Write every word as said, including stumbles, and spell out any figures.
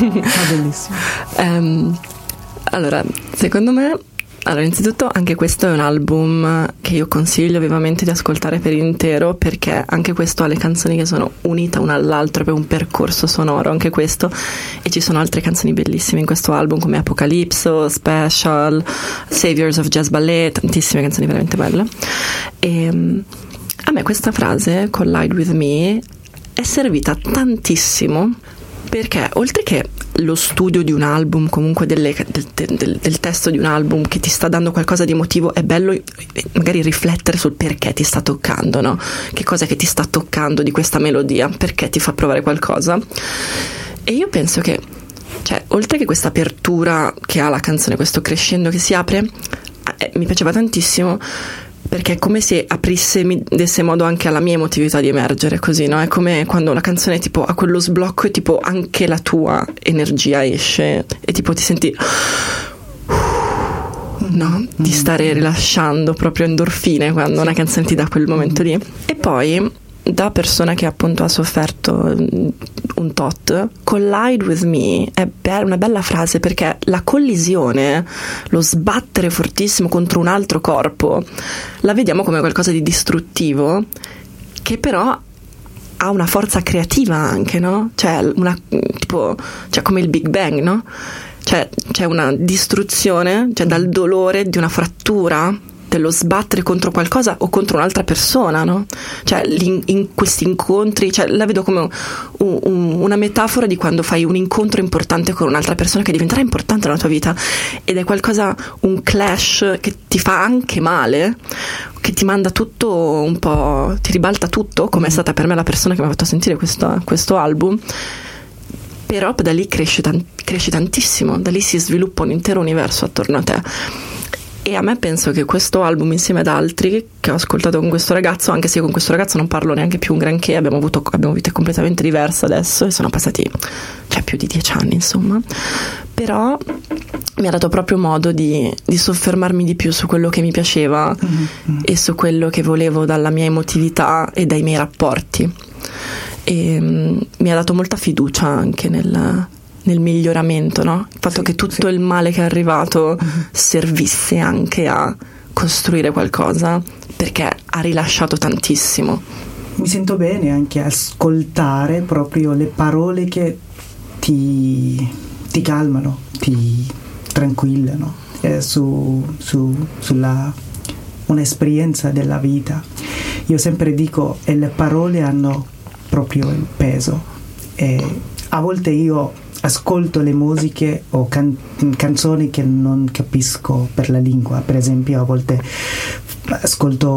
Ah, bellissimo. um, allora, secondo me, allora, innanzitutto anche questo è un album che io consiglio vivamente di ascoltare per intero, perché anche questo ha le canzoni che sono unite una all'altra per un percorso sonoro, anche questo, e ci sono altre canzoni bellissime in questo album come Apocalypso, Special, Saviors of Jazz Ballet, tantissime canzoni veramente belle. E a me questa frase, Collide with Me, è servita tantissimo, perché oltre che lo studio di un album, comunque delle, del, del, del testo di un album che ti sta dando qualcosa di emotivo, è bello magari riflettere sul perché ti sta toccando, no? Che cosa che ti sta toccando di questa melodia, perché ti fa provare qualcosa. E io penso che, cioè, oltre che questa apertura che ha la canzone, questo crescendo che si apre, eh, mi piaceva tantissimo, perché è come se aprisse, mi desse modo anche alla mia emotività di emergere, così, no? È come quando una canzone tipo ha quello sblocco e tipo anche la tua energia esce e tipo ti senti, no? Ti stare rilasciando proprio endorfine quando una canzone ti dà quel momento lì. E poi, da persona che appunto ha sofferto un tot, Collide with Me è be- una bella frase, perché la collisione, lo sbattere fortissimo contro un altro corpo, la vediamo come qualcosa di distruttivo, che però ha una forza creativa anche, no? Cioè, una, tipo, cioè come il Big Bang, no? Cioè c'è una distruzione, cioè dal dolore di una frattura, dello sbattere contro qualcosa o contro un'altra persona, no? Cioè in, in questi incontri, cioè la vedo come un, un, una metafora di quando fai un incontro importante con un'altra persona che diventerà importante nella tua vita, ed è qualcosa, un clash che ti fa anche male, che ti manda tutto un po', ti ribalta tutto, come è stata per me la persona che mi ha fatto sentire questo, questo album. Però da lì cresce, tan- cresce tantissimo, da lì si sviluppa un intero universo attorno a te. E a me penso che questo album, insieme ad altri che ho ascoltato con questo ragazzo, anche se con questo ragazzo non parlo neanche più un granché, abbiamo avuto abbiamo vite completamente diverse adesso e sono passati, cioè, più di dieci anni, insomma, però mi ha dato proprio modo di, di soffermarmi di più su quello che mi piaceva, mm-hmm. e su quello che volevo dalla mia emotività e dai miei rapporti, e um, mi ha dato molta fiducia anche nel nel miglioramento, no? Il fatto sì, che tutto sì. il male che è arrivato mm-hmm. servisse anche a costruire qualcosa, perché ha rilasciato tantissimo. Mi sento bene anche ascoltare proprio le parole che ti, ti calmano, ti tranquillano, eh, su, su, sulla un'esperienza della vita. Io sempre dico, e le parole hanno proprio il peso, e a volte io ascolto le musiche o can- canzoni che non capisco per la lingua, per esempio a volte ascolto